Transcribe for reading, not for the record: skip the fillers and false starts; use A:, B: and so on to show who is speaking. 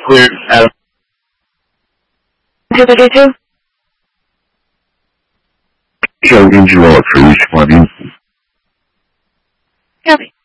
A: clear, Adam.
B: 232?
A: Show engine oil for each one.
B: Copy.